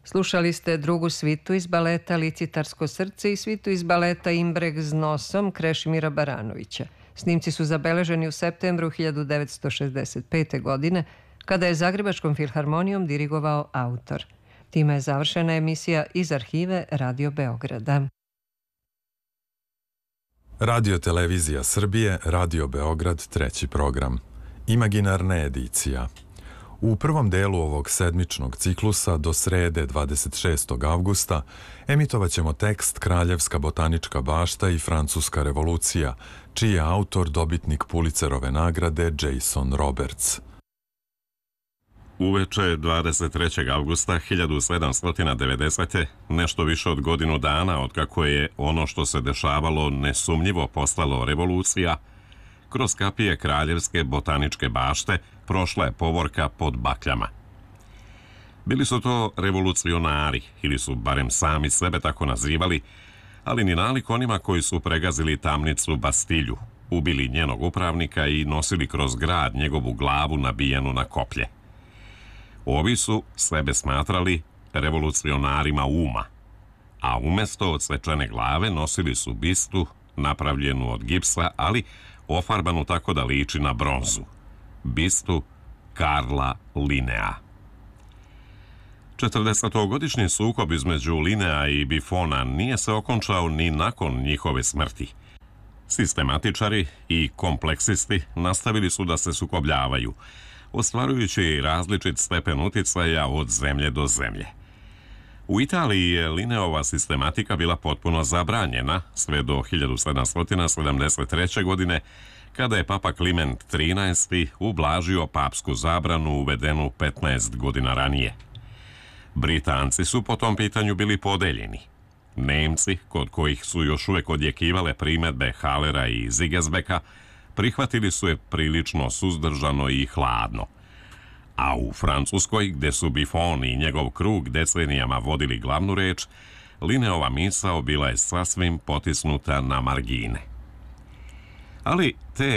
Slušali ste drugu svitu iz baleta Licitarsko srce i svitu iz baleta Imbreg s nosom Krešimira Baranovića. Snimci su zabeleženi u septembru 1965. godine, kada je Zagrebačkom filharmonijom dirigovao autor. Time je završena emisija iz arhive Radio Beograda. Radio Televizija Srbije, Radio Beograd, treći program. Imaginarna edicija. U prvom delu ovog sedmičnog ciklusa do srede 26. avgusta emitovat ćemo tekst Kraljevska botanička bašta i Francuska revolucija, čiji je autor dobitnik Pulitzerove nagrade Jason Roberts. Uveče 23. avgusta 1790. nešto više od godinu dana otkako je ono što se dešavalo nesumnjivo postalo revolucija, kroz kapije Kraljevske botaničke bašte prošla je povorka pod bakljama. Bili su to revolucionari, ili su barem sami sebe tako nazivali, ali ni nalik onima koji su pregazili tamnicu Bastilju, ubili njenog upravnika i nosili kroz grad njegovu glavu nabijenu na koplje. Ovi su sebe smatrali revolucionarima uma, a umesto odsečene glave nosili su bistu napravljenu od gipsa, ali ofarbanu tako da liči na bronzu. Bistu Karla Linnea. 40-godišnji sukob između Linnea i Buffona nije se okončao ni nakon njihove smrti. Sistematičari i kompleksisti nastavili su da se sukobljavaju, ostvarujući različit stepen uticaja od zemlje do zemlje. U Italiji je Linneova sistematika bila potpuno zabranjena sve do 1773. godine, kada je papa Kliment XIII ublažio papsku zabranu uvedenu 15 godina ranije. Britanci su po tom pitanju bili podeljeni. Nemci, kod kojih su još uvek odjekivale primedbe Halera i Zigesbeka, prihvatili su je prilično suzdržano i hladno. A u Francuskoj, gde su Buffon i njegov krug decenijama vodili glavnu reč, Linneova misao bila je sasvim potisnuta na margine. Ali te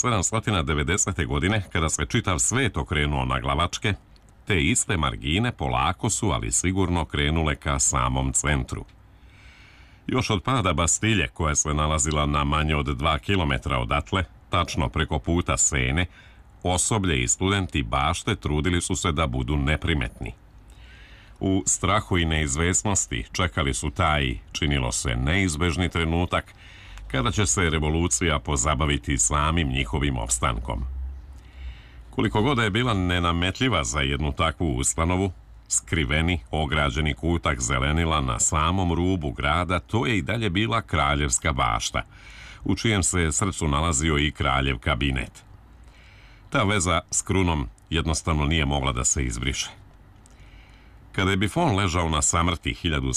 1790. godine, kada se čitav svet okrenuo na glavačke, te iste margine polako su, ali sigurno, krenule ka samom centru. Još od pada Bastilje, koja se nalazila na manje od 2 kilometra odatle, tačno preko puta Sene, osoblje i studenti bašte trudili su se da budu neprimetni. U strahu i neizvesnosti čekali su taj, činilo se, neizbežni trenutak kada će se revolucija pozabaviti samim njihovim opstankom. Koliko god je bila nenametljiva za jednu takvu ustanovu, skriveni, ograđeni kutak zelenila na samom rubu grada, to je i dalje bila Kraljevska bašta, u čijem se srcu nalazio i kraljev kabinet. Ta veza s krunom jednostavno nije mogla da se izbriše. Kada je Buffon ležao na samrti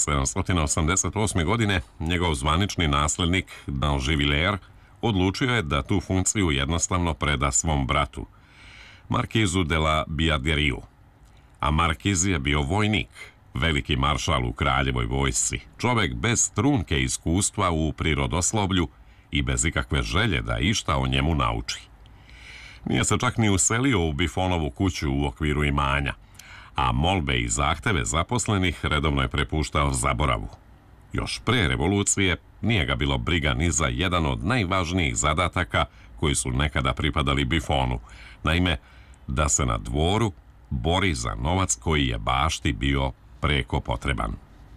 1788. godine, njegov zvanični naslednik, D'Angevillers, odlučio je da tu funkciju jednostavno preda svom bratu, Markizu de la Biarderiju. A Markiz je bio vojnik, veliki maršal u kraljevoj vojsci, čovek bez trunke iskustva u prirodoslovlju i bez ikakve želje da išta o njemu nauči. Nije se čak ni uselio u Buffonovu kuću u okviru imanja, a molbe i zahteve zaposlenih redovno je prepuštao zaboravu. Još pre revolucije nije ga bilo briga ni za jedan od najvažnijih zadataka koji su nekada pripadali Buffonu, naime, da se na dvoru bori za novac koji je bašti bio preko potreban.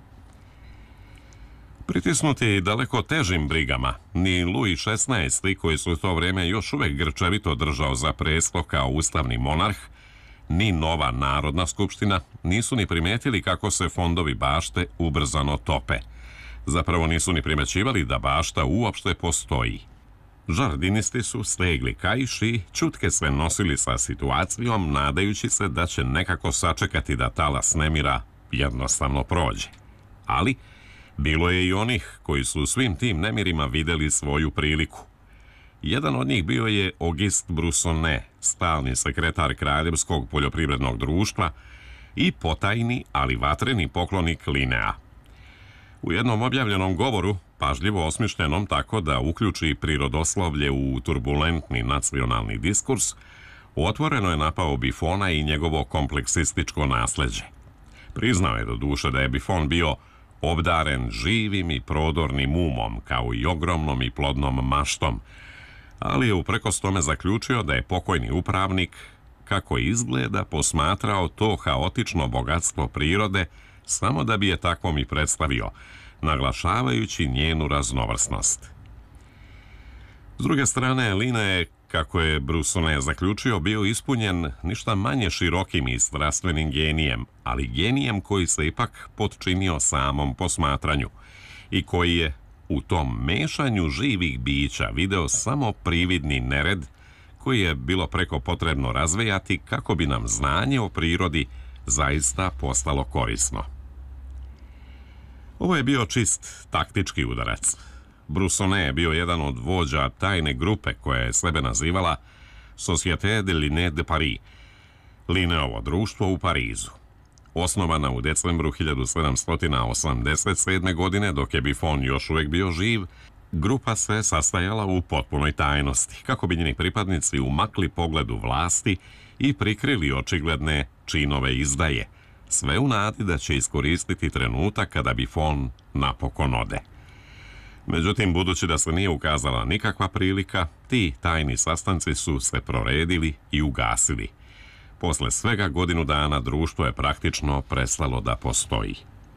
Pritisnuti daleko težim brigama, ni Louis XVI, koji su u to vreme još uvek grčevito držao za presto kao ustavni monarh, ni nova Narodna skupština nisu ni primetili kako se fondovi bašte ubrzano tope. Zapravo nisu ni primećivali da bašta uopšte postoji. Žardinisti su stegli kaiš i ćutke se nosili sa situacijom, nadajući se da će nekako sačekati da talas nemira jednostavno prođe. Ali bilo je i onih koji su u svim tim nemirima videli svoju priliku. Jedan od njih bio je Auguste Brussonnet, stalni sekretar Kraljevskog poljoprivrednog društva i potajni, ali vatreni poklonik Linnea. U jednom objavljenom govoru, pažljivo osmišljenom tako da uključi prirodoslovlje u turbulentni nacionalni diskurs, otvoreno je napao Buffona i njegovo kompleksističko nasleđe. Priznao je do duše da je Buffon bio obdaren živim i prodornim umom, kao i ogromnom i plodnom maštom, ali je uprkos tome zaključio da je pokojni upravnik, kako izgleda, posmatrao to haotično bogatstvo prirode samo da bi je takvom i predstavio, naglašavajući njenu raznovrsnost. S druge strane, Lina je, kako je Broussonnet zaključio, bio ispunjen ništa manje širokim i strastvenim genijem, ali genijem koji se ipak potčinio samom posmatranju i koji je u tom mešanju živih bića video samo prividni nered koji je bilo preko potrebno razvejati kako bi nam znanje o prirodi zaista postalo korisno. Ovo je bio čist taktički udarac. Broussonnet je bio jedan od vođa tajne grupe koja je sebe nazivala Société de Linné de Paris, Linneovo društvo u Parizu. Osnovana u decembru 1787. godine, dok je Buffon još uvijek bio živ, grupa se sastajala u potpunoj tajnosti, kako bi njeni pripadnici umakli pogledu vlasti i prikrili očigledne činove izdaje, sve u nadi da će iskoristiti trenutak kada Buffon napokon ode. Međutim, budući da se nije ukazala nikakva prilika, ti tajni sastanci su se proredili i ugasili. Posle svega godinu dana društvo je praktično prestalo da postoji.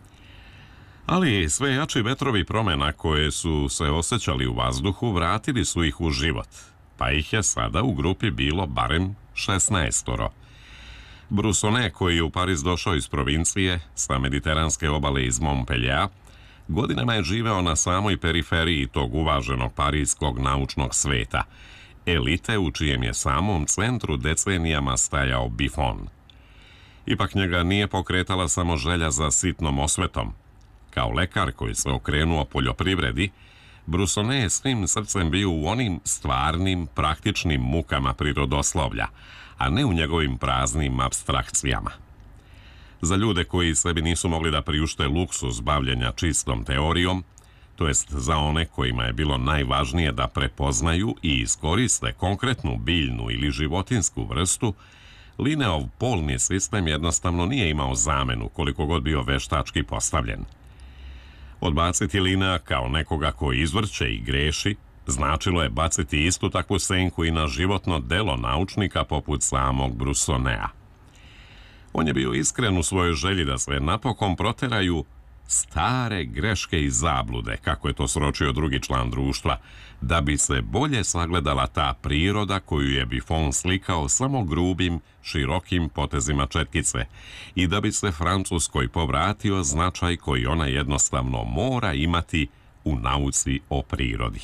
Ali sve jači vetrovi promjena koje su se osjećali u vazduhu vratili su ih u život, pa ih je sada u grupi bilo barem 16. Broussonnet, koji je u Pariz došao iz provincije sa mediteranske obale iz Montpellier, godinama je živeo na samoj periferiji tog uvaženog parijskog naučnog sveta, elite u čijem je samom centru decenijama stajao Buffon. Ipak njega nije pokretala samo želja za sitnom osvetom. Kao lekar koji se okrenuo poljoprivredi, Broussonnet je svim srcem bio u onim stvarnim, praktičnim mukama prirodoslovlja, a ne u njegovim praznim apstrakcijama. Za ljude koji sebi nisu mogli da priušte luksuz bavljenja čistom teorijom, to jest za one kojima je bilo najvažnije da prepoznaju i iskoriste konkretnu biljnu ili životinsku vrstu, Linneov polni sistem jednostavno nije imao zamenu koliko god bio veštački postavljen. Odbaciti Linnea kao nekoga koji izvrće i greši značilo je baciti istu takvu senku i na životno delo naučnika poput samog Broussonneta. On je bio iskren u svojoj želji da se napokon proteraju stare greške i zablude, kako je to sročio drugi član društva, da bi se bolje sagledala ta priroda koju je Buffon slikao samo grubim, širokim potezima četkice i da bi se Francuskoj povratio značaj koji ona jednostavno mora imati u nauci o prirodi.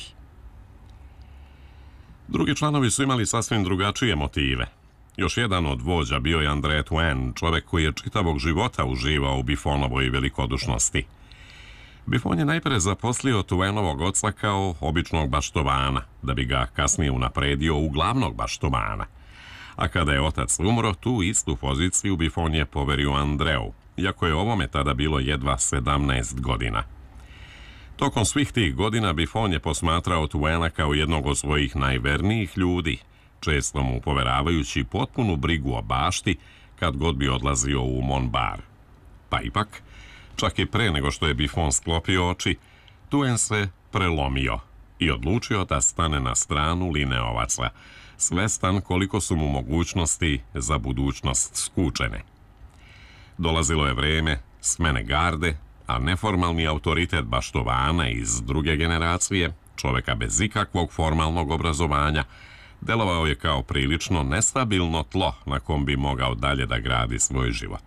Drugi članovi su imali sasvim drugačije motive. Još jedan od vođa bio je André Touraine, čovek koji je čitavog života uživao u Buffonovoj velikodušnosti. Buffon je najpre zaposlio Tourainovog oca kao običnog baštovana, da bi ga kasnije unapredio u glavnog baštovana. A kada je otac umro, tu istu poziciju Buffon je poverio Andreu, iako je ovome tada bilo jedva 17 godina. Tokom svih tih godina Buffon je posmatrao Touraina kao jednog od svojih najvernijih ljudi, često mu poveravajući potpunu brigu o bašti kad god bi odlazio u Montbar. Pa ipak, čak i pre nego što je Buffon sklopio oči, Touraine se prelomio i odlučio da stane na stranu Linneovaca, svestan koliko su mu mogućnosti za budućnost skučene. Dolazilo je vreme smene garde, a neformalni autoritet baštovana iz druge generacije, čoveka bez ikakvog formalnog obrazovanja, delovao je kao prilično nestabilno tlo na kom bi mogao dalje da gradi svoj život.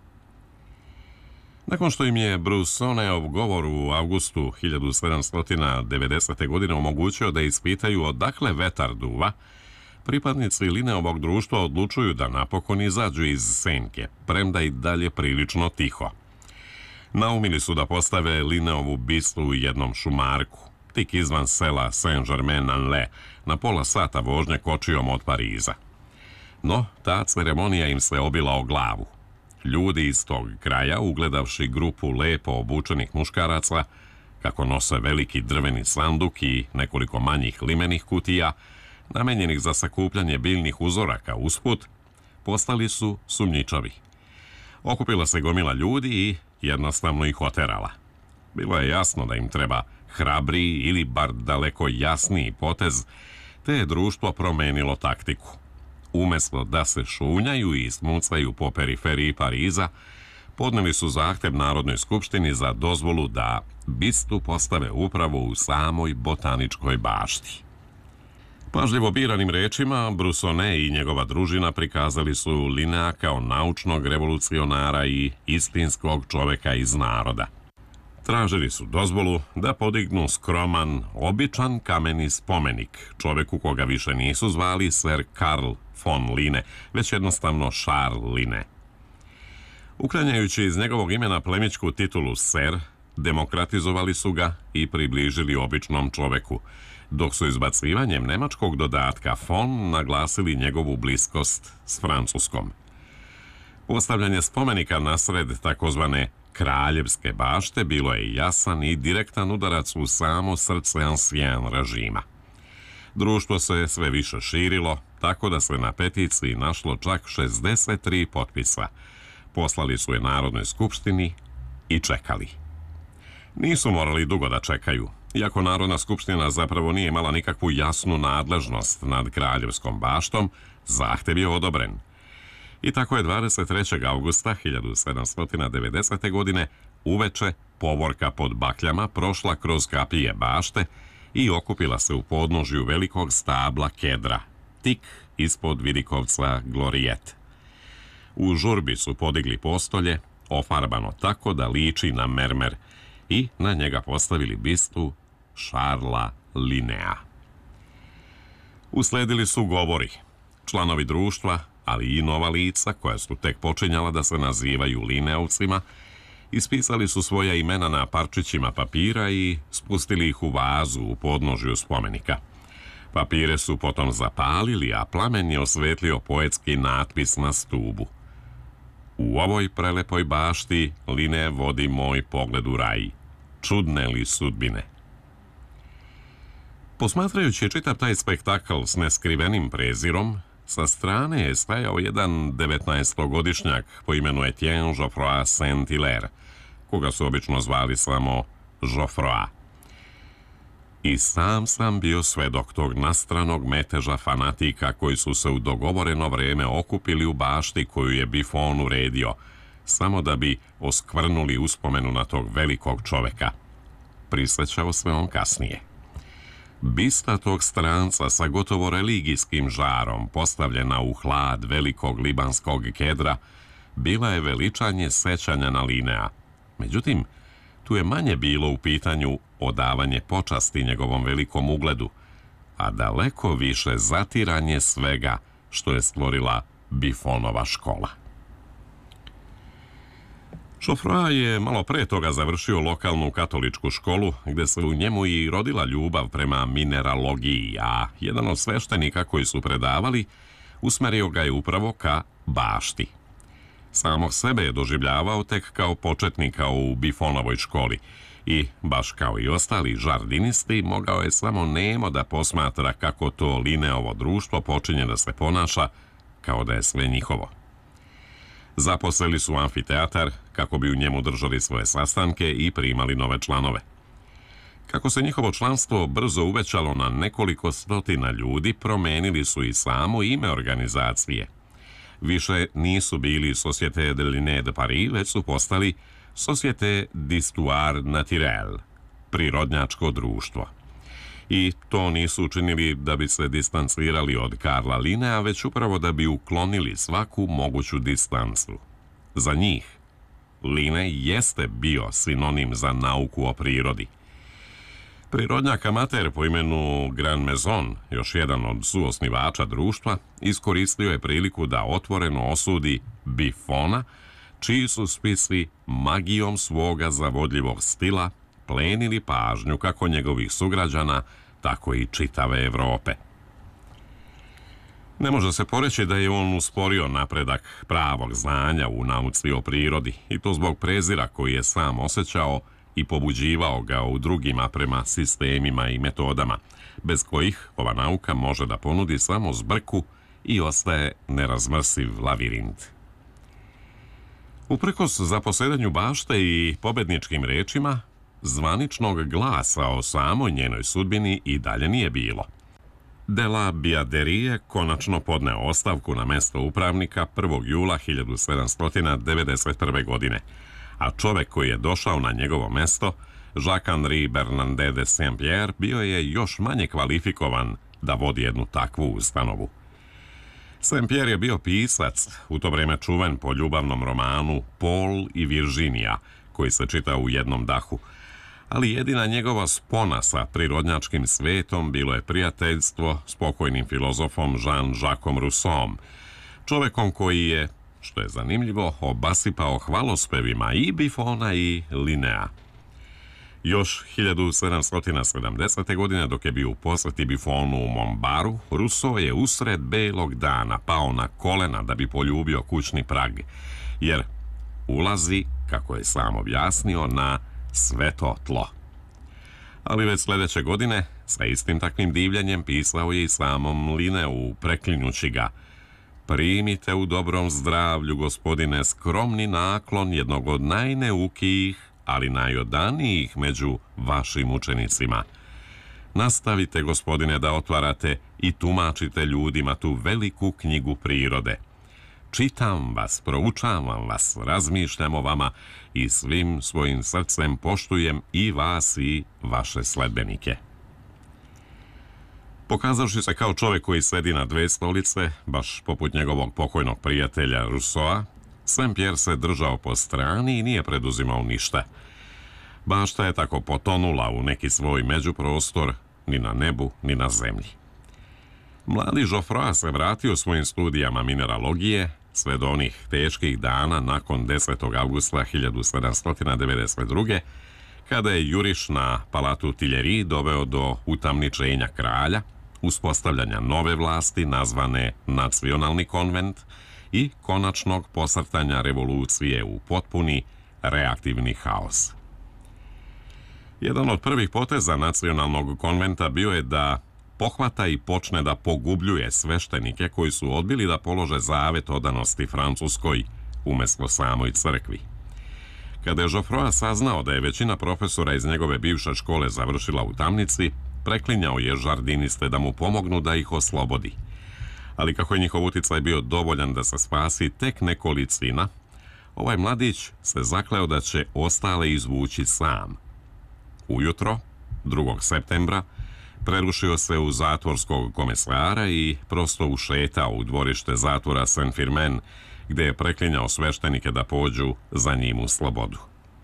Nakon što im je Broussonnetov govor u avgustu 1790. godine omogućio da ispitaju odakle vetar duva, pripadnici Linneovog društva odlučuju da napokon izađu iz senke, premda i dalje prilično tiho. Naumili su da postave Linneovu bistu u jednom šumarku, tik izvan sela Saint-Germain-en-Laye, na pola sata vožnje kočijom od Pariza. No, ta ceremonija im se obila o glavu. Ljudi iz tog kraja, ugledavši grupu lepo obučenih muškaraca, kako nose veliki drveni sanduk i nekoliko manjih limenih kutija, namenjenih za sakupljanje biljnih uzoraka usput, postali su sumnjičavi. Okupila se gomila ljudi i jednostavno ih oterala. Bilo je jasno da im treba hrabriji ili bar daleko jasniji potez, te je društvo promenilo taktiku. Umjesto da se šunjaju i smucaju po periferiji Pariza, podneli su zahtev Narodnoj skupštini za dozvolu da bistu postave upravo u samoj botaničkoj bašti. Pažljivo biranim rečima, Brusone i njegova družina prikazali su Linea kao naučnog revolucionara i istinskog čoveka iz naroda. Tražili su dozvolu da podignu skroman, običan kameni spomenik čoveku koga više nisu zvali Sir Karl von Linne, već jednostavno Charles Linne. Uklanjajući iz njegovog imena plemićku titulu Sir, demokratizovali su ga i približili običnom čoveku, dok su izbacivanjem nemačkog dodatka von naglasili njegovu bliskost s Francuskom. Postavljanje spomenika nasred takozvane kraljevske bašte bilo je jasan i direktan udarac u samo srce ancien režima. Društvo se sve više širilo, tako da se na peticiji našlo čak 63 potpisa. Poslali su je Narodnoj skupštini i čekali. Nisu morali dugo da čekaju, iako Narodna skupština zapravo nije imala nikakvu jasnu nadležnost nad kraljevskom baštom, zahtev je odobren. I tako je 23. augusta 1790. godine uveče povorka pod bakljama prošla kroz kapije bašte i okupila se u podnožju velikog stabla kedra, tik ispod vidikovca Glorijet. U žurbi su podigli postolje, ofarbano tako da liči na mermer, i na njega postavili bistu Charlesa Linnea. Usledili su govori. Članovi društva, ali i nova lica, koja su tek počinjala da se nazivaju Lineovcima, ispisali su svoja imena na parčićima papira i spustili ih u vazu u podnožju spomenika. Papire su potom zapalili, a plamen je osvetlio poetski natpis na stubu. U ovoj prelepoj bašti Linne vodi moj pogled u raj. Čudne li sudbine? Posmatrajući čitav taj spektakl s neskrivenim prezirom, sa strane je stajao jedan 19-godišnjak po imenu Etienne Geoffroy Saint-Hilaire, koga su obično zvali samo Geoffroy. I sam bio svedok tog nastranog meteža fanatika koji su se u dogovoreno vreme okupili u bašti koju je Buffon uredio, samo da bi oskvrnuli uspomenu na tog velikog čoveka. Prisjećao se on kasnije. Bista tog stranca sa gotovo religijskim žarom, postavljena u hlad velikog libanskog kedra, bila je veličanje sećanja na Linnea. Međutim, tu je manje bilo u pitanju odavanje počasti njegovom velikom ugledu, a daleko više zatiranje svega što je stvorila Buffonova škola. Geoffroy je malo pre toga završio lokalnu katoličku školu, gde se u njemu i rodila ljubav prema mineralogiji, a jedan od sveštenika koji su predavali usmerio ga je upravo ka bašti. Samog sebe je doživljavao tek kao početnika u Buffonovoj školi i, baš kao i ostali žardinisti, mogao je samo nemo da posmatra kako to Linneovo društvo počinje da se ponaša kao da je sve njihovo. Zaposlili su amfiteatar kako bi u njemu držali svoje sastanke i primali nove članove. Kako se njihovo članstvo brzo uvećalo na nekoliko stotina ljudi, promenili su i samo ime organizacije. Više nisu bili Société de Linné de Paris, već su postali Société d'Histoire Naturelle, prirodnjačko društvo. I to nisu učinili da bi se distancirali od Karla Linnea, već upravo da bi uklonili svaku moguću distancu. Za njih, Linne jeste bio sinonim za nauku o prirodi. Prirodnjak amater po imenu Grand Maison, još jedan od suosnivača društva, iskoristio je priliku da otvoreno osudi Buffona, čiji su spisi magijom svoga zavodljivog stila plenili pažnju kako njegovih sugrađana, tako i čitave Evrope. Ne može se poreći da je on usporio napredak pravog znanja u nauci o prirodi, i to zbog prezira koji je sam osjećao i pobuđivao ga u drugima prema sistemima i metodama, bez kojih ova nauka može da ponudi samo zbrku i ostaje nerazmrsiv lavirint. Uprkos zaposedanju bašte i pobedničkim rečima, zvaničnog glasa o samoj njenoj sudbini i dalje nije bilo. De la Biaderie konačno podneo ostavku na mesto upravnika 1. jula 1791. godine, a čovek koji je došao na njegovo mesto, Jacques-Henri Bernardet de Saint-Pierre, bio je još manje kvalifikovan da vodi jednu takvu ustanovu. Saint-Pierre je bio pisac, u to vreme čuven po ljubavnom romanu Paul i Virginia, koji se čita u jednom dahu, ali jedina njegova spona sa prirodnjačkim svetom bilo je prijateljstvo s pokojnim filozofom Jean-Jacques Rousseauom, čovekom koji je, što je zanimljivo, obasipao hvalospevima i Buffona i Linnea. Još 1770. godine, dok je bio u poseti Buffonu u Montbaru, Rousseau je usred belog dana pao na kolena da bi poljubio kućni prag, jer ulazi, kako je sam objasnio, na sveto tlo. Ali već sljedeće godine, sa istim takvim divljenjem, pisao je i samom Linneu, preklinjući ga: primite u dobrom zdravlju, gospodine, skromni naklon jednog od najneukijih, ali najodanijih među vašim učenicima. Nastavite, gospodine, da otvarate i tumačite ljudima tu veliku knjigu prirode. Čitam vas, proučavam vas, razmišljam o vama i svim svojim srcem poštujem i vas i vaše sledbenike. Pokazavši se kao čovjek koji sedi na dve stolice, baš poput njegovog pokojnog prijatelja Rousseaua, Saint-Pierre se držao po strani i nije preduzimao ništa. Bašta je tako potonula u neki svoj međuprostor, ni na nebu, ni na zemlji. Mladi Geoffroy se vratio svojim studijama mineralogije sve do onih teških dana nakon 10. avgusta 1792. kada je juriš na palatu Tuileries doveo do utamničenja kralja, uspostavljanja nove vlasti nazvane Nacionalni konvent i konačnog posrtanja revolucije u potpuni reaktivni haos. Jedan od prvih poteza Nacionalnog konventa bio je da pohvata i počne da pogubljuje sveštenike koji su odbili da polože zavet odanosti Francuskoj umjesto samoj crkvi. Kada je Geoffroy saznao da je većina profesora iz njegove bivše škole završila u tamnici, preklinjao je žardiniste da mu pomognu da ih oslobodi. Ali kako je njihov uticaj bio dovoljan da se spasi tek nekolicina, ovaj mladić se zakleo da će ostale izvući sam. Ujutro, 2. septembra, prerušio se u zatvorskog komesara i prosto ušetao u dvorište zatvora Saint-Firmin, gdje je preklinjao sveštenike da pođu za njim u slobodu.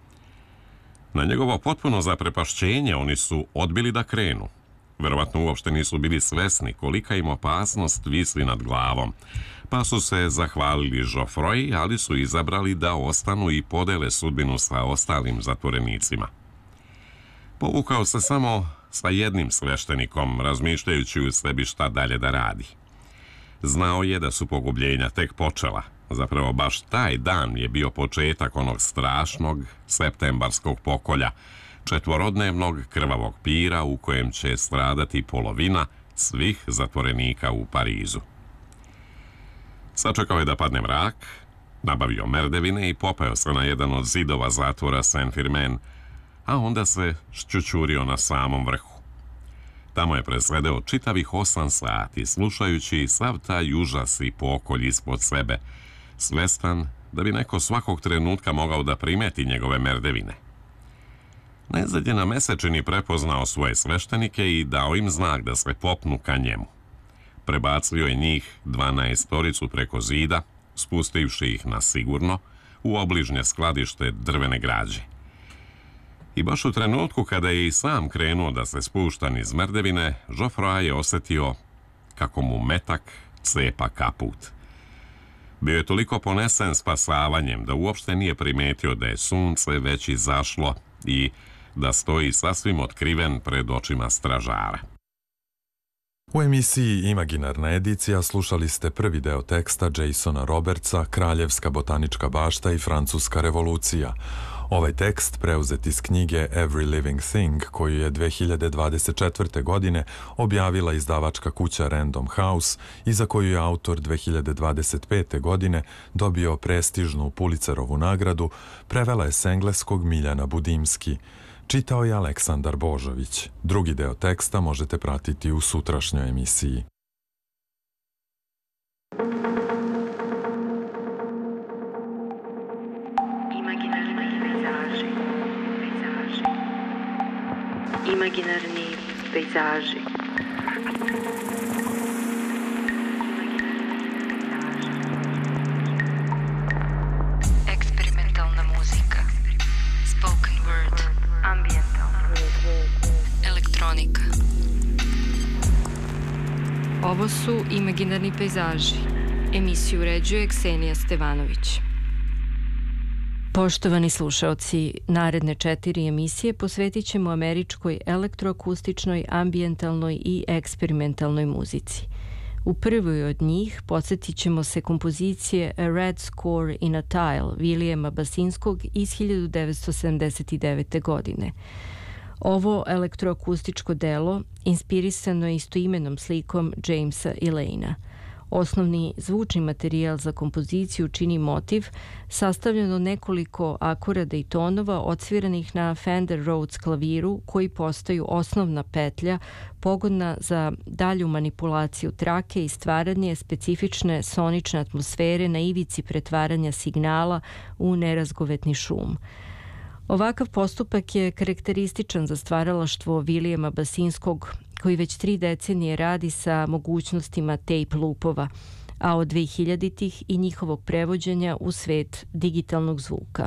Na njegovo potpuno zaprepašćenje oni su odbili da krenu. Verovatno uopšte nisu bili svesni kolika im opasnost visi nad glavom, pa su se zahvalili Geoffroy, ali su izabrali da ostanu i podele sudbinu sa ostalim zatvorenicima. Povukao se samo sa jednim sveštenikom, razmišljajući u sebi šta dalje da radi. Znao je da su pogubljenja tek počela. Zapravo baš taj dan je bio početak onog strašnog septembarskog pokolja, četvorodnevnog krvavog pira u kojem će stradati polovina svih zatvorenika u Parizu. Sačekao je da padne mrak, nabavio merdevine i popeo se na jedan od zidova zatvora Saint-Firmin, a onda se šćućurio na samom vrhu. Tamo je presedeo čitavih 8 sati, slušajući sav taj užas i pokolj ispod sebe, svestan da bi neko svakog trenutka mogao da primeti njegove merdevine. Najzad je na mesečini prepoznao svoje sveštenike i dao im znak da se popnu ka njemu. Prebacio je njih 12 preko zida, spustivši ih na sigurno u obližnje skladište drvene građe. I baš u trenutku kada je i sam krenuo da se spušta niz merdevine, Geoffroy je osjetio kako mu metak cepa kaput. Bio je toliko ponesen spasavanjem da uopšte nije primetio da je sunce već izašlo i da stoji sasvim otkriven pred očima stražara. U emisiji Imaginarna edicija slušali ste prvi deo teksta Jasona Robertsa Kraljevska botanička bašta i Francuska revolucija. Ovaj tekst preuzet iz knjige Every Living Thing, koju je 2024. godine objavila izdavačka kuća Random House i za koju je autor 2025. godine dobio prestižnu Pulitzerovu nagradu, prevela je s engleskog Miljana Budimski. Čitao je Aleksandar Božović. Drugi deo teksta možete pratiti u sutrašnjoj emisiji. Imaginarni pejzaži. Eksperimentalna muzika. Spoken word. Ambientalna. Elektronika. Ovo su Imaginarni pejzaži. Emisiju uređuje Ksenija Stevanović. Poštovani slušaoci, naredne 4 emisije posvetit ćemo američkoj elektroakustičnoj, ambijentalnoj i eksperimentalnoj muzici. U prvoj od njih podsjetit ćemo se kompozicije A Red Score in a Tile Williama Basinskog iz 1979. godine. Ovo elektroakustičko delo inspirisano je istoimenom slikom Jamesa Elena. Osnovni zvučni materijal za kompoziciju čini motiv sastavljen od nekoliko akorada i tonova odsviranih na Fender Rhodes klaviru koji postaju osnovna petlja pogodna za dalju manipulaciju trake i stvaranje specifične sonične atmosfere na ivici pretvaranja signala u nerazgovetni šum. Ovakav postupak je karakterističan za stvaralaštvo Williama Basinskog, koji već 3 decenije radi sa mogućnostima tape loopova, a od 2000-ih i njihovog prevođenja u svet digitalnog zvuka.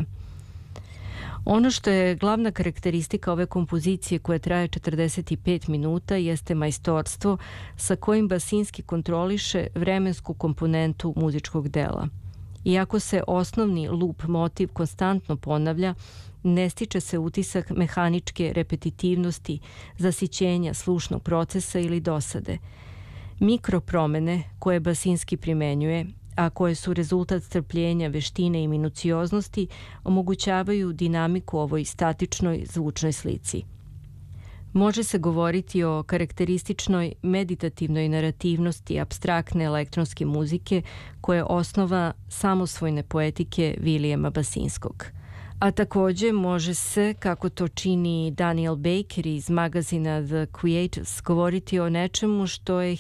Ono što je glavna karakteristika ove kompozicije koja traje 45 minuta jeste majstorstvo sa kojim Basinski kontroliše vremensku komponentu muzičkog dela. Iako se osnovni loop motiv konstantno ponavlja, ne stiče se utisak mehaničke repetitivnosti, zasićenja slušnog procesa ili dosade. Mikropromene koje Basinski primenjuje, a koje su rezultat strpljenja, veštine i minucioznosti, omogućavaju dinamiku ovoj statičnoj zvučnoj slici. Može se govoriti o karakterističnoj meditativnoj narativnosti apstraktne elektronske muzike koja je osnova samosvojne poetike Williama Basinskog. A takođe može se, kako to čini Daniel Baker iz magazina The Creators, govoriti o nečemu što je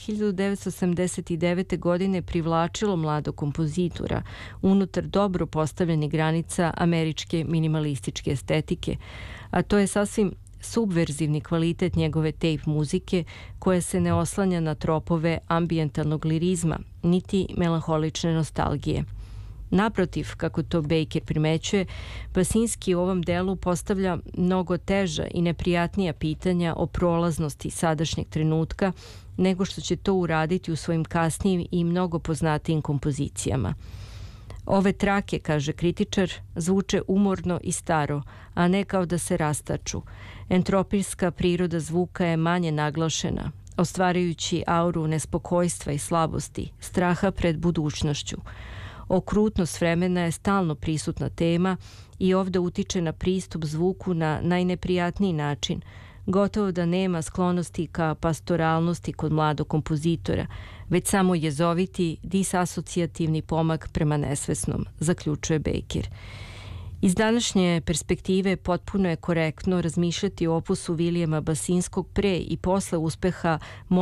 1989. godine privlačilo mladog kompozitora unutar dobro postavljenih granica američke minimalističke estetike, a to je sasvim subverzivni kvalitet njegove tape muzike koja se ne oslanja na tropove ambijentalnog lirizma, niti melanholične nostalgije. Naprotiv, kako to Baker primećuje, Basinski u ovom delu postavlja mnogo teža i neprijatnija pitanja o prolaznosti sadašnjeg trenutka nego što će to uraditi u svojim kasnijim i mnogo poznatijim kompozicijama. Ove trake, kaže kritičar, zvuče umorno i staro, a ne kao da se rastaču. Entropijska priroda zvuka je manje naglašena, ostvarajući auru nespokojstva i slabosti, straha pred budućnošću. Okrutnost vremena je stalno prisutna tema i ovde utiče na pristup zvuku na najneprijatniji način. Gotovo da nema sklonosti ka pastoralnosti kod mladog kompozitora, već samo jezoviti, disasocijativni pomak prema nesvesnom, zaključuje Baker. Iz današnje perspektive potpuno je korektno razmišljati o opusu Williama Basinskog pre i posle uspeha